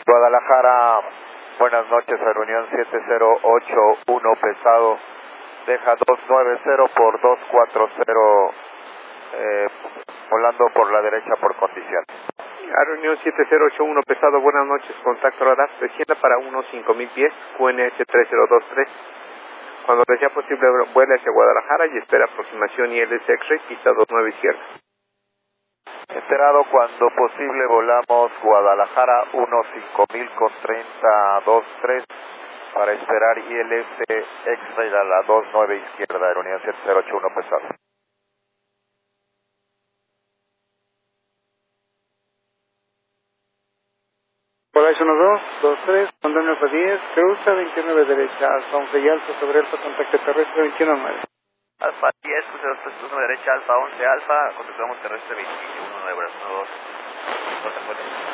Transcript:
Guadalajara, buenas noches, Aeronión 7081 pesado, deja 290 por 240, volando por la derecha por condición. Aeronión 7081 pesado, buenas noches, contacto radar, descienda para 5000 pies, QNS 3023. Cuando le sea posible, vuela hacia Guadalajara y espera aproximación ILS X-Ray, pista 29 izquierda. Enterado, cuando posible volamos Guadalajara 5000 con 3023 para esperar ILS X-Ray a la 29 izquierda, Aeronión 7081 pesado. Hola, 1223, condena Alfa 10, cruza 29 derecha, Alfa 11 y Alfa sobre Alfa, contacto terrestre 219. Alfa 10, cruza 231 derecha, Alfa 11 Alfa, contactamos terrestre 219, 2.